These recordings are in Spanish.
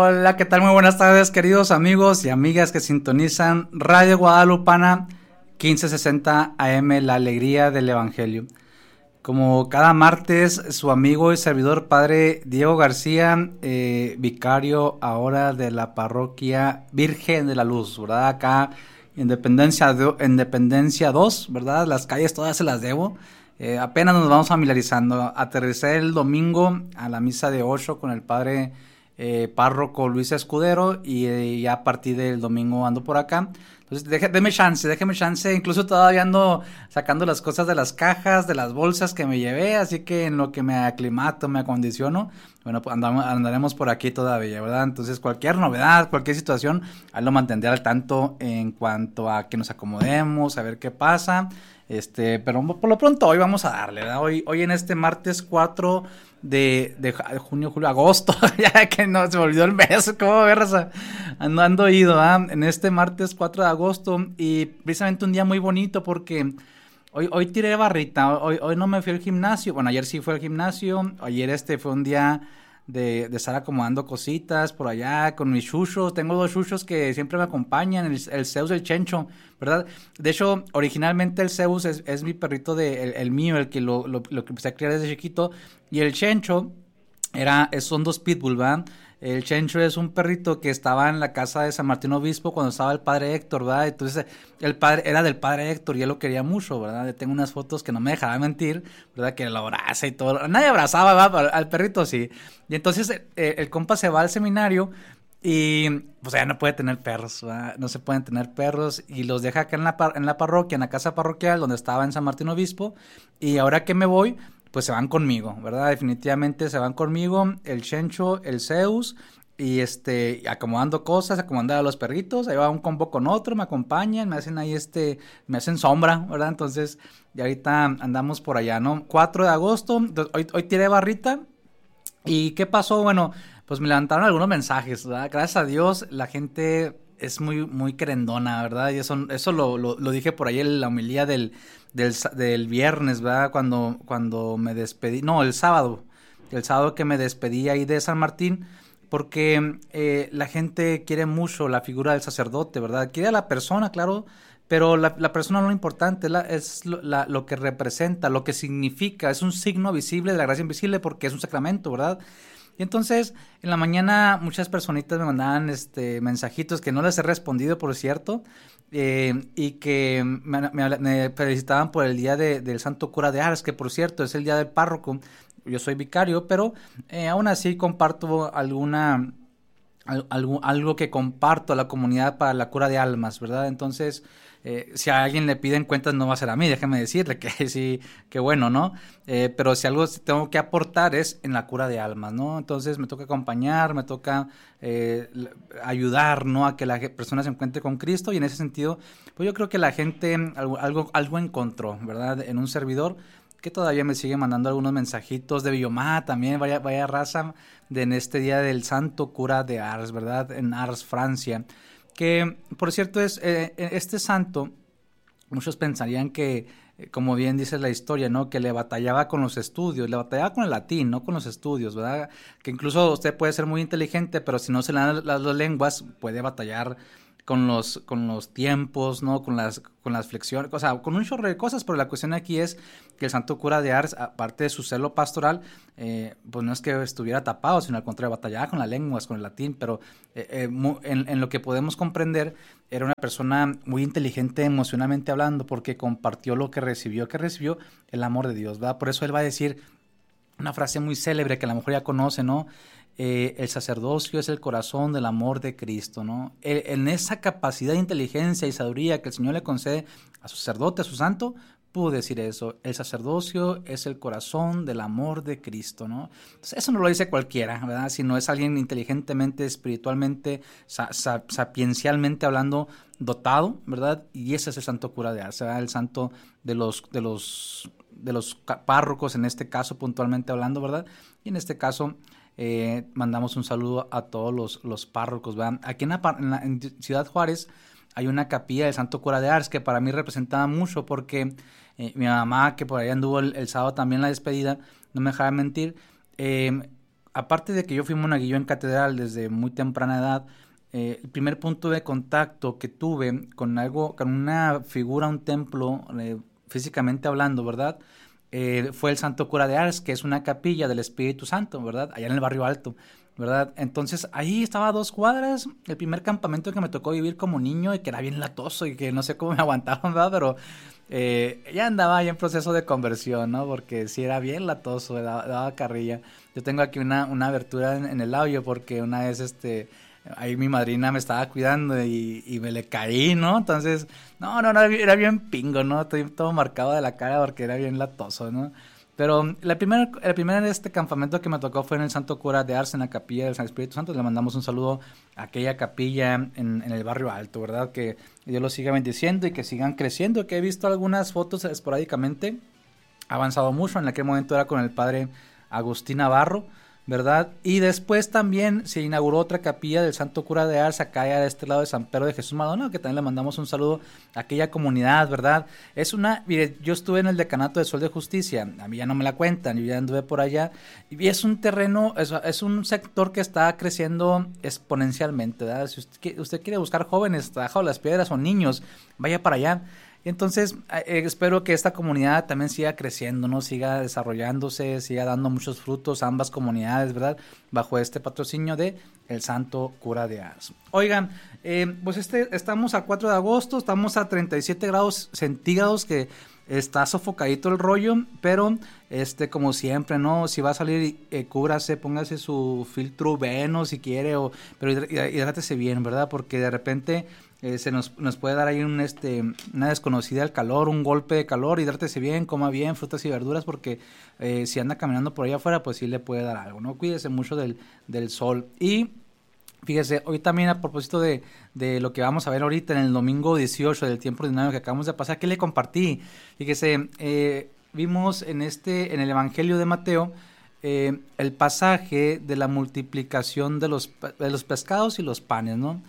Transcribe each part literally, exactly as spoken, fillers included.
Hola, ¿qué tal? Muy buenas tardes, queridos amigos y amigas que sintonizan Radio Guadalupana quince sesenta A M, la alegría del Evangelio. Como cada martes, su amigo y servidor padre Diego García, eh, vicario ahora de la parroquia Virgen de la Luz, ¿verdad? Acá, Independencia, do, Independencia dos, ¿verdad? Las calles todas se las debo. Eh, apenas nos vamos familiarizando. Aterricé el domingo a la misa de ocho con el padre eh, párroco Luis Escudero y eh, ya a partir del domingo ando por acá. Entonces, deje, déme chance, déjeme chance. Incluso todavía ando sacando las cosas de las cajas, de las bolsas que me llevé, así que en lo que me aclimato, me acondiciono, bueno, pues andamos, andaremos por aquí todavía, ¿verdad? Entonces, cualquier novedad, cualquier situación, ahí lo mantendré al tanto en cuanto a que nos acomodemos, a ver qué pasa. Este, pero por lo pronto hoy vamos a darle, ¿verdad? Hoy, hoy en este martes cuatro de, de junio, julio, agosto, ya que no, se me olvidó el mes, ¿cómo verás? Ando, ando ido, ¿ah? En este martes cuatro de agosto y precisamente un día muy bonito porque hoy, hoy tiré barrita, hoy, hoy no me fui al gimnasio, bueno, ayer sí fui al gimnasio, ayer este fue un día de, de estar acomodando cositas por allá con mis chuchos. Tengo dos chuchos que siempre me acompañan, el, el Zeus y el Chencho, ¿verdad? De hecho, originalmente el Zeus es, es mi perrito, de, el, el mío, el que lo, lo, lo que empecé a criar desde chiquito, y el Chencho era, son dos pitbull, ¿verdad? El Chencho es un perrito que estaba en la casa de San Martín Obispo cuando estaba el padre Héctor, ¿verdad? Entonces, el padre era del padre Héctor y él lo quería mucho, ¿verdad? Tengo unas fotos que no me dejaba mentir, ¿verdad? Que lo abraza y todo. Nadie abrazaba, ¿verdad? Al perrito sí. Y entonces, eh, el compa se va al seminario y pues ya no puede tener perros, ¿verdad? No se pueden tener perros y los deja acá en la, par- en la parroquia, en la casa parroquial donde estaba en San Martín Obispo. Y ahora que me voy, pues se van conmigo, ¿verdad? Definitivamente se van conmigo, el Chencho, el Zeus, y este, acomodando cosas, acomodando a los perritos, ahí va un combo con otro, me acompañan, me hacen ahí este, me hacen sombra, ¿verdad? Entonces, y ahorita andamos por allá, ¿no? cuatro de agosto, hoy, hoy tiré barrita, ¿y qué pasó? Bueno, pues me levantaron algunos mensajes, ¿verdad? Gracias a Dios, la gente es muy, muy querendona, ¿verdad? Y eso, eso lo, lo, lo dije por ahí en la homilía del, del, del viernes, ¿verdad? Cuando, cuando me despedí, no, el sábado, el sábado que me despedí ahí de San Martín, porque eh, la gente quiere mucho la figura del sacerdote, ¿verdad? Quiere a la persona, claro, pero la, la persona no es lo importante, la, es lo, la, lo que representa, lo que significa, es un signo visible de la gracia invisible porque es un sacramento, ¿verdad? Y entonces, en la mañana muchas personitas me mandaban este, mensajitos que no les he respondido, por cierto, eh, y que me, me, me felicitaban por el día de, del Santo Cura de Ars, que por cierto es el día del párroco. Yo soy vicario, pero eh, aún así comparto alguna, algo, algo que comparto a la comunidad para la cura de almas, ¿verdad? Entonces, Eh, si a alguien le piden cuentas no va a ser a mí, déjeme decirle que sí, que bueno, ¿no? Eh, pero si algo tengo que aportar es en la cura de almas, ¿no? Entonces me toca acompañar, me toca eh, ayudar, ¿no? A que la persona se encuentre con Cristo y en ese sentido, pues yo creo que la gente algo, algo, algo encontró, ¿verdad? En un servidor que todavía me sigue mandando algunos mensajitos de Biomá también, vaya, vaya raza, de en este día del Santo Cura de Ars, ¿verdad? En Ars, Francia. Que, por cierto, es eh, este santo, muchos pensarían que, eh, como bien dice la historia, ¿no? Que le batallaba con los estudios, le batallaba con el latín, no con los estudios, ¿verdad? Que incluso usted puede ser muy inteligente, pero si no se le dan las dos lenguas, puede batallar con los, con los tiempos, ¿no? Con las, con las flexiones, o sea, con un chorro de cosas, pero la cuestión aquí es que el Santo Cura de Ars, aparte de su celo pastoral, eh, pues no es que estuviera tapado, sino al contrario, batallaba con las lenguas, con el latín, pero eh, eh, mu- en, en lo que podemos comprender, era una persona muy inteligente emocionalmente hablando, porque compartió lo que recibió, que recibió el amor de Dios, ¿verdad? Por eso él va a decir una frase muy célebre que a lo mejor ya conoce, ¿no? Eh, el sacerdocio es el corazón del amor de Cristo, ¿no? Eh, en esa capacidad de inteligencia y sabiduría que el Señor le concede a su sacerdote, a su santo, pudo decir eso. El sacerdocio es el corazón del amor de Cristo, ¿no? Entonces, eso no lo dice cualquiera, ¿verdad? Si no es alguien inteligentemente, espiritualmente, sa- sa- sapiencialmente hablando, dotado, ¿verdad? Y ese es el Santo Cura de Ars, ¿verdad? El santo de los, de los, de los párrocos, en este caso puntualmente hablando, ¿verdad? Y en este caso eh, mandamos un saludo a todos los, los párrocos, ¿verdad? Aquí en, la, en, la, en Ciudad Juárez hay una capilla del Santo Cura de Ars que para mí representaba mucho porque eh, mi mamá, que por ahí anduvo el, el sábado también la despedida, no me dejaba mentir, eh, aparte de que yo fui monaguillo en catedral desde muy temprana edad, eh, el primer punto de contacto que tuve con algo, con una figura, un templo, eh, físicamente hablando, ¿verdad? Eh, fue el Santo Cura de Ars, que es una capilla del Espíritu Santo, ¿verdad? Allá en el Barrio Alto, ¿verdad? Entonces ahí estaba a dos cuadras, el primer campamento que me tocó vivir como niño y que era bien latoso y que no sé cómo me aguantaban, ¿verdad? Pero eh, ya andaba ya en proceso de conversión, ¿no? Porque sí era bien latoso, daba, daba carrilla. Yo tengo aquí una, una abertura en, en el labio porque una vez este... ahí mi madrina me estaba cuidando y, y me le caí, ¿no? Entonces, no, no, no, era bien pingo, ¿no? Estoy todo marcado de la cara porque era bien latoso, ¿no? Pero la primera, el primer este campamento que me tocó fue en el Santo Cura de Ars, en la capilla del San Espíritu Santo. Le mandamos un saludo a aquella capilla en, en el Barrio Alto, ¿verdad? Que Dios los siga bendiciendo y que sigan creciendo, que he visto algunas fotos esporádicamente. Ha avanzado mucho, en aquel momento era con el padre Agustín Navarro, ¿verdad? Y después también se inauguró otra capilla del Santo Cura de Ars acá de este lado de San Pedro de Jesús Madonna, que también le mandamos un saludo a aquella comunidad, ¿verdad? Es una, mire, yo estuve en el decanato de Sol de Justicia, a mí ya no me la cuentan, yo ya anduve por allá, y es un terreno, es, es un sector que está creciendo exponencialmente, ¿verdad? Si usted, usted quiere buscar jóvenes, bajo las piedras o niños, vaya para allá. Entonces, eh, espero que esta comunidad también siga creciendo, ¿no? Siga desarrollándose, siga dando muchos frutos a ambas comunidades, ¿verdad? Bajo este patrocinio de el Santo Cura de Ars. Oigan, eh, pues este, estamos a cuatro de agosto, estamos a treinta y siete grados centígrados, que está sofocadito el rollo, pero este, como siempre, ¿no? Si va a salir, eh, cúbrase, póngase su filtro U V no si quiere, o, pero hidrátese bien, ¿verdad? Porque de repente... Eh, se nos, nos puede dar ahí un, este, una desconocida al calor, un golpe de calor, hidrátese bien, coma bien frutas y verduras, porque eh, si anda caminando por allá afuera, pues sí le puede dar algo, ¿no? Cuídese mucho del, del sol. Y fíjese, hoy también a propósito de, de lo que vamos a ver ahorita en el domingo dieciocho del tiempo ordinario que acabamos de pasar, ¿qué le compartí? Fíjese, eh, vimos en, este, en el Evangelio de Mateo, eh, el pasaje de la multiplicación de los, de los pescados y los panes, ¿no?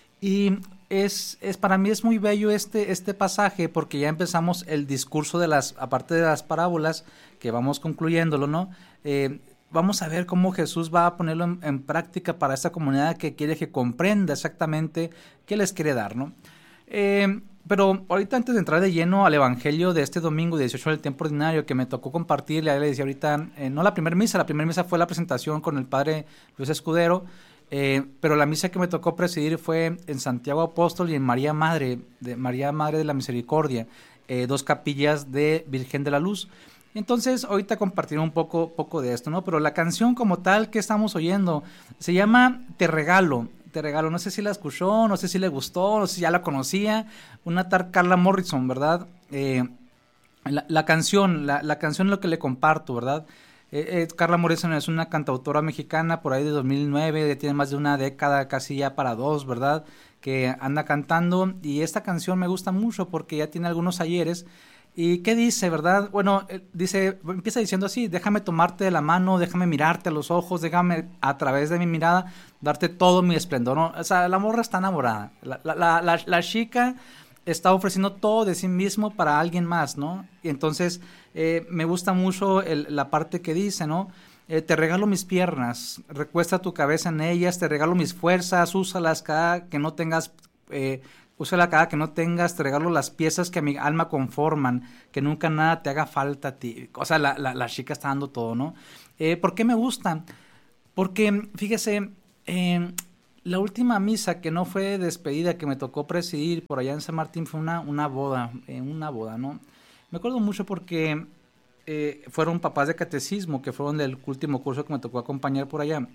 Y es, es para mí es muy bello este, este pasaje porque ya empezamos el discurso de las, aparte de las parábolas, que vamos concluyéndolo, ¿no? Eh, vamos a ver cómo Jesús va a ponerlo en, en práctica para esta comunidad que quiere que comprenda exactamente qué les quiere dar, ¿no? Eh, pero ahorita antes de entrar de lleno al evangelio de este domingo dieciocho del tiempo ordinario que me tocó compartir, le decía ahorita, eh, no la primera misa, la primera misa fue la presentación con el padre Luis Escudero, eh, pero la misa que me tocó presidir fue en Santiago Apóstol y en María Madre, de María Madre de la Misericordia, eh, dos capillas de Virgen de la Luz. Entonces ahorita compartiré un poco, poco de esto, ¿no? Pero la canción como tal que estamos oyendo se llama Te Regalo. Te Regalo, no sé si la escuchó, no sé si le gustó, no sé si ya la conocía, una tal Carla Morrison, ¿verdad? Eh, la, la canción, la, la canción es lo que le comparto, ¿verdad? Eh, eh, Carla Morrison es una cantautora mexicana por ahí de dos mil nueve, ya tiene más de una década, casi ya para dos, ¿verdad? Que anda cantando y esta canción me gusta mucho porque ya tiene algunos ayeres. ¿Y qué dice, verdad? Bueno, eh, dice, empieza diciendo así: déjame tomarte de la mano, déjame mirarte a los ojos, déjame a través de mi mirada darte todo mi esplendor, ¿no? O sea, la morra está enamorada, la, la, la, la, la chica está ofreciendo todo de sí mismo para alguien más, ¿no? Y entonces eh, me gusta mucho el, la parte que dice, ¿no? Eh, te regalo mis piernas, recuesta tu cabeza en ellas, te regalo mis fuerzas, úsalas cada que no tengas... Eh, úsala cada que no tengas, te regalo las piezas que a mi alma conforman, que nunca nada te haga falta a ti. O sea, la, la, la chica está dando todo, ¿no? Eh, ¿Por qué me gusta? Porque, fíjese, eh, la última misa que no fue despedida, que me tocó presidir por allá en San Martín, fue una, una boda, eh, una boda, ¿no? Me acuerdo mucho porque eh, fueron papás de catecismo, que fueron del último curso que me tocó acompañar por allá.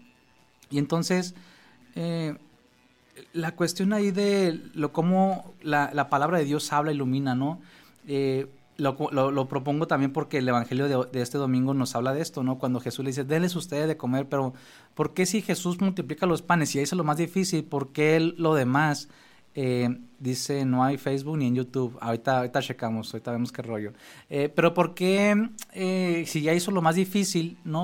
Y entonces... Eh, la cuestión ahí de lo cómo la, la palabra de Dios habla, ilumina, ¿no? Eh, lo, lo, lo propongo también porque el evangelio de, de este domingo nos habla de esto, ¿no? Cuando Jesús le dice, denles ustedes de comer, pero ¿por qué si Jesús multiplica los panes y ahí es lo más difícil? ¿Por qué él, lo demás? Eh, dice, no hay Facebook ni en YouTube. Ahorita, ahorita checamos, ahorita vemos qué rollo. Eh, pero ¿por qué eh, si ya hizo lo más difícil, ¿no?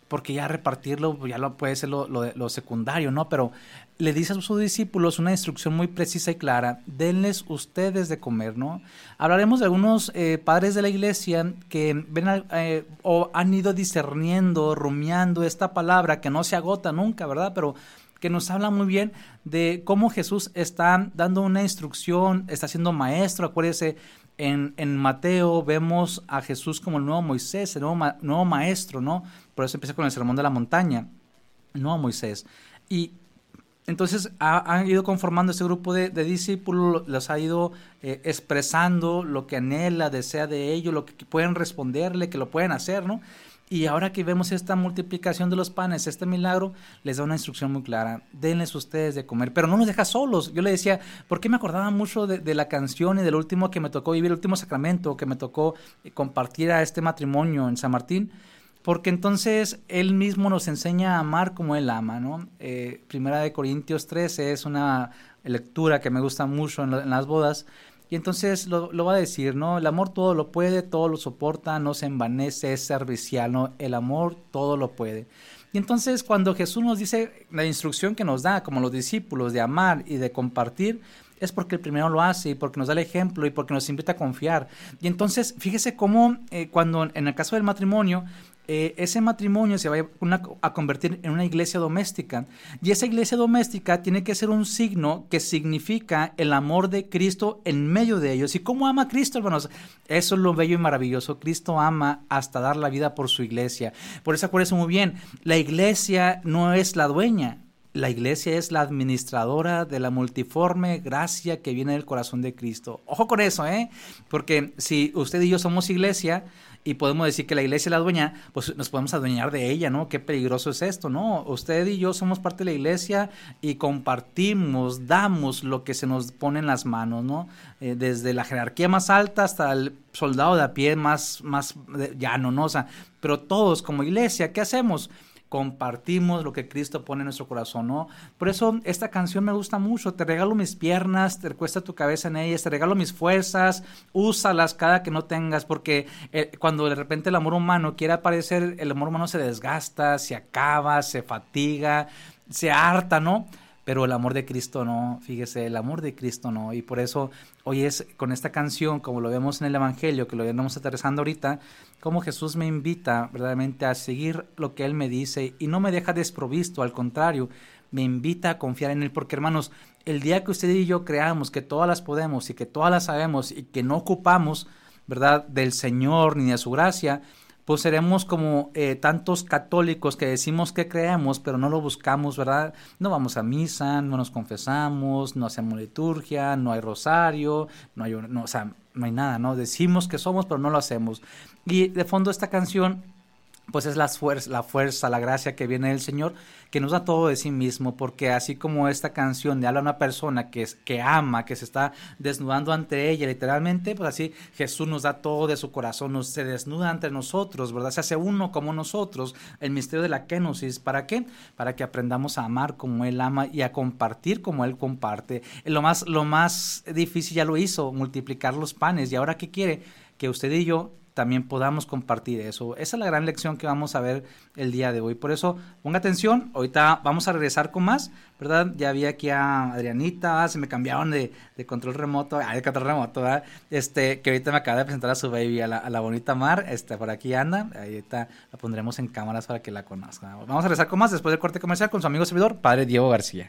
porque ya repartirlo ya lo, puede ser lo, lo, lo secundario, ¿no? Pero le dice a sus discípulos una instrucción muy precisa y clara: denles ustedes de comer, ¿no? Hablaremos de algunos eh, padres de la iglesia que ven eh, o han ido discerniendo, rumiando esta palabra que no se agota nunca, ¿verdad? Pero que nos habla muy bien de cómo Jesús está dando una instrucción, está siendo maestro. Acuérdense, en, en Mateo vemos a Jesús como el nuevo Moisés, el nuevo, ma, nuevo maestro, ¿no? Por eso empieza con el sermón de la montaña, el nuevo Moisés. Y entonces ha, han ido conformando este grupo de, de discípulos, los ha ido eh, expresando lo que anhela, desea de ellos, lo que pueden responderle, que lo pueden hacer, ¿no? Y ahora que vemos esta multiplicación de los panes, este milagro, les da una instrucción muy clara: denles ustedes de comer, pero no los deja solos. Yo le decía, ¿por qué me acordaba mucho de, de la canción y del último que me tocó vivir, el último sacramento que me tocó compartir a este matrimonio en San Martín? Porque entonces él mismo nos enseña a amar como él ama, ¿no? Eh, Primera de Corintios trece es una lectura que me gusta mucho en, lo, en las bodas. Y entonces lo, lo va a decir, ¿no? El amor todo lo puede, todo lo soporta, no se envanece, es servicial, ¿no? El amor todo lo puede. Y entonces cuando Jesús nos dice la instrucción que nos da, como los discípulos, de amar y de compartir, es porque el primero lo hace y porque nos da el ejemplo y porque nos invita a confiar. Y entonces fíjese cómo eh, cuando en el caso del matrimonio, Eh, ese matrimonio se va a, una, a convertir en una iglesia doméstica, y esa iglesia doméstica tiene que ser un signo que significa el amor de Cristo en medio de ellos. ¿Y cómo ama Cristo, hermanos? Eso es lo bello y maravilloso. Cristo ama hasta dar la vida por su iglesia. Por eso acuérdense muy bien, la iglesia no es la dueña. La iglesia es la administradora de la multiforme gracia que viene del corazón de Cristo. Ojo con eso, ¿eh? Porque si usted y yo somos iglesia y podemos decir que la iglesia es la dueña, pues nos podemos adueñar de ella, ¿no? Qué peligroso es esto, ¿no? Usted y yo somos parte de la iglesia y compartimos, damos lo que se nos pone en las manos, ¿no? Eh, desde la jerarquía más alta hasta el soldado de a pie más, más llano, ¿no? O sea, pero todos como iglesia, ¿qué hacemos? Compartimos lo que Cristo pone en nuestro corazón, ¿no? Por eso esta canción me gusta mucho. Te regalo mis piernas, te recuesta tu cabeza en ellas, te regalo mis fuerzas, úsalas cada que no tengas, porque eh, cuando de repente el amor humano quiere aparecer, el amor humano se desgasta, se acaba, se fatiga, se harta, ¿no? Pero el amor de Cristo no, fíjese, el amor de Cristo no. Y por eso hoy es con esta canción, como lo vemos en el Evangelio, que lo vamos aterrizando ahorita, como Jesús me invita verdaderamente a seguir lo que Él me dice y no me deja desprovisto, al contrario, me invita a confiar en Él. Porque, hermanos, el día que usted y yo creamos que todas las podemos y que todas las sabemos y que no ocupamos, ¿verdad?, del Señor ni de su gracia, pues seremos como eh, tantos católicos que decimos que creemos, pero no lo buscamos, ¿verdad? No vamos a misa, no nos confesamos, no hacemos liturgia, no hay rosario, no hay, no, o sea, no hay nada, ¿no? Decimos que somos, pero no lo hacemos. Y de fondo esta canción, pues es la fuerza, la fuerza, la gracia que viene del Señor, que nos da todo de sí mismo, porque así como esta canción le habla a una persona que, es, que ama, que se está desnudando ante ella literalmente, pues así Jesús nos da todo de su corazón, nos, se desnuda ante nosotros, ¿verdad? Se hace uno como nosotros, el misterio de la kenosis. ¿Para qué? Para que aprendamos a amar como Él ama y a compartir como Él comparte. Lo más, lo más difícil ya lo hizo, multiplicar los panes, y ahora ¿qué quiere? Que usted y yo también podamos compartir eso. Esa es la gran lección que vamos a ver el día de hoy. Por eso, ponga atención, ahorita vamos a regresar con más, ¿verdad? Ya vi aquí a Adrianita, ¿verdad? Se me cambiaron de, de control remoto, ah, de control remoto, ¿verdad? Este, que ahorita me acaba de presentar a su baby, a la, a la bonita Mar, este, por aquí anda, ahorita la pondremos en cámaras para que la conozcan. Vamos a regresar con más después del corte comercial con su amigo servidor, Padre Diego García.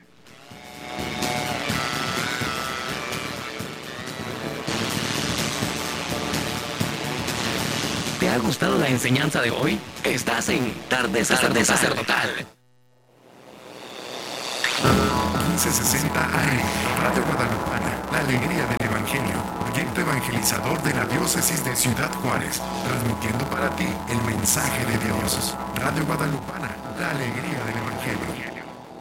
¿Te ha gustado la enseñanza de hoy? Estás en Tarde Sacerdotal. Sacerdotal. quince sesenta A M, Radio Guadalupana, la alegría del Evangelio, proyecto evangelizador de la diócesis de Ciudad Juárez, transmitiendo para ti el mensaje de Dios. Radio Guadalupana, la alegría del Evangelio.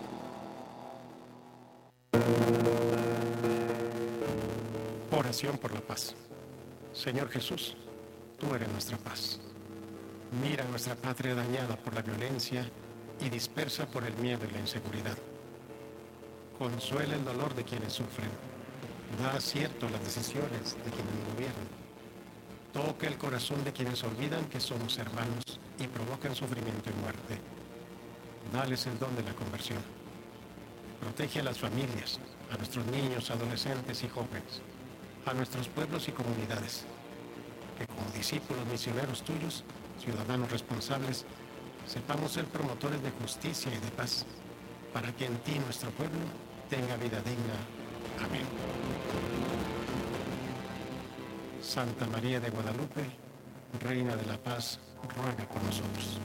Oración por la paz. Señor Jesús, tú eres nuestra paz. Mira nuestra patria dañada por la violencia y dispersa por el miedo y la inseguridad. Consuela el dolor de quienes sufren. Da acierto a las decisiones de quienes gobiernan. Toca el corazón de quienes olvidan que somos hermanos y provocan sufrimiento y muerte. Dales el don de la conversión. Protege a las familias, a nuestros niños, adolescentes y jóvenes, a nuestros pueblos y comunidades, que como discípulos misioneros tuyos, ciudadanos responsables, sepamos ser promotores de justicia y de paz, para que en ti nuestro pueblo tenga vida digna. Amén. Santa María de Guadalupe, Reina de la Paz, ruega por nosotros.